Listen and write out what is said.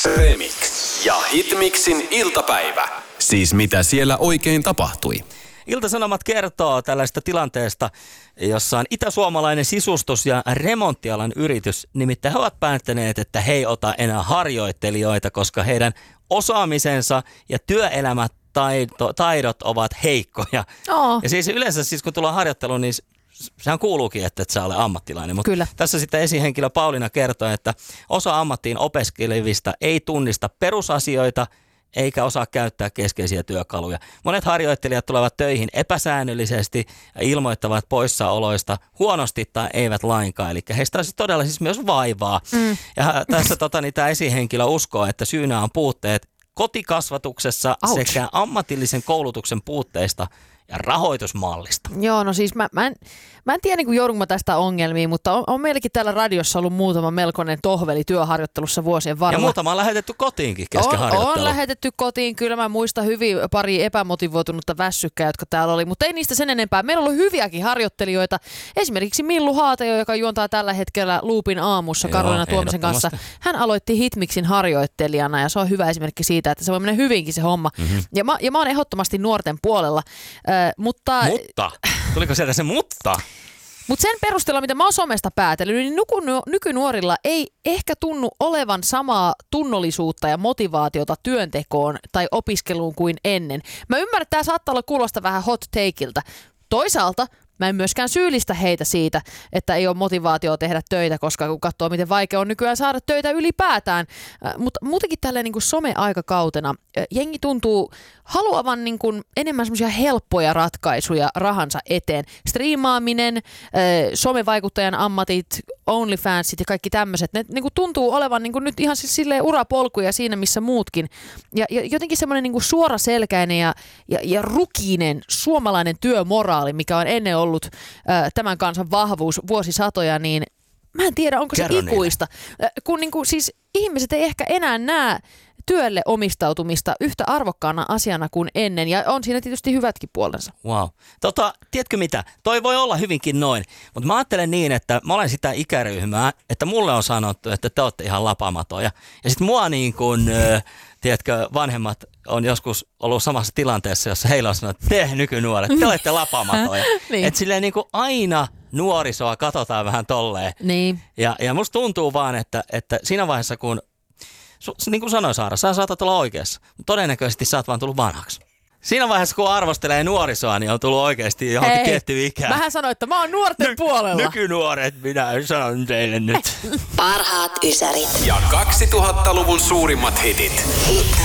Remix ja Hitmixin iltapäivä. Siis mitä siellä oikein tapahtui? Ilta-Sanomat kertoo tällaista tilanteesta, jossa on itäsuomalainen sisustus- ja remonttialan yritys. Nimittäin he ovat päättäneet, että he ei ota enää harjoittelijoita, koska heidän osaamisensa ja työelämät taidot ovat heikkoja. Ja siis yleensä kun tullaan harjoitteluun, niin sehän kuuluukin, että et sä ole ammattilainen. Mutta tässä sitten esihenkilö Pauliina kertoo, että osa ammattiin opiskelevista ei tunnista perusasioita eikä osaa käyttää keskeisiä työkaluja. Monet harjoittelijat tulevat töihin epäsäännöllisesti ja ilmoittavat poissaoloista huonosti tai eivät lainkaan. Eli heistä on siis todella siis myös vaivaa. Ja tässä tämä esihenkilö uskoo, että syynä on puutteet kotikasvatuksessa sekä ammatillisen koulutuksen puutteista ja rahoitusmallista. Joo, no siis mä en tiedä, niin joudunko tästä ongelmiin, mutta on meilläkin täällä radiossa ollut muutama melkoinen tohveli työharjoittelussa vuosien varrella. Ja muutama on lähetetty kotiinkin kesken harjoittelua. On lähetetty kotiin, kyllä mä muistan hyvin pari epämotivoitunutta väsykkää, jotka täällä oli, mutta ei niistä sen enempää. Meillä on ollut hyviäkin harjoittelijoita, esimerkiksi Millu Haatejo, joka juontaa tällä hetkellä Loopin aamussa Karoliina Tuomisen kanssa. Hän aloitti Hitmixin harjoittelijana ja se on hyvä esimerkki siitä, että se voi mennä hyvinkin se homma. Ja mä oon ehdottomasti nuorten puolella. Mutta? Tuliko sieltä se mutta? Mutta sen perusteella, mitä mä oon somesta päätellyt, niin nykynuorilla ei ehkä tunnu olevan samaa tunnollisuutta ja motivaatiota työntekoon tai opiskeluun kuin ennen. Mä ymmärrän, että tämä saattaa olla kuulosta vähän hot takeilta. Toisaalta mä en myöskään syyllistä heitä siitä, että ei ole motivaatiota tehdä töitä, koska kun katsoo, miten vaikea on nykyään saada töitä ylipäätään. Mutta muutenkin tälleen niin kuin some-aikakautena jengi tuntuu haluavan niin kuin enemmän semmoisia helppoja ratkaisuja rahansa eteen. Striimaaminen, somevaikuttajan ammatit, OnlyFansit ja kaikki tämmöiset, ne niin kuin tuntuu olevan niin kuin nyt ihan siis silleen urapolkuja siinä, missä muutkin. Ja jotenkin semmoinen niin kuin suoraselkäinen ja rukinen suomalainen työmoraali, mikä on ennen ollut tämän kansan vahvuus vuosisatoja, niin mä en tiedä, onko se ikuista. Kun niinku, siis ihmiset ei ehkä enää näe työlle omistautumista yhtä arvokkaana asiana kuin ennen, ja on siinä tietysti hyvätkin puolensa. Wow. Tiedätkö mitä? Toi voi olla hyvinkin noin, mutta mä ajattelen niin, että mä olen sitä ikäryhmää, että mulle on sanottu, että te olette ihan lapamatoja. Ja sit mua niin kuin, tiedätkö, vanhemmat on joskus ollut samassa tilanteessa, jossa heillä on sanonut, että te nykynuoret, te olette lapamatoja. Niin. Että silleen niin kuin aina nuorisoa katsotaan vähän tolleen. Niin. Ja musta tuntuu vaan, että siinä vaiheessa, kun niin kuin sanoin Saara, sä saatat olla oikeassa, mutta todennäköisesti sä oot vaan tullut vanhaksi. Siinä vaiheessa, kun arvostelee nuorisoa, niin on tullut oikeasti johonkin tiettyyn ikään. Mähän sanoin, että mä oon nuorten puolella. Nykynuoret, minä sanon teille nyt. Parhaat ysärit. Ja 2000-luvun suurimmat hitit.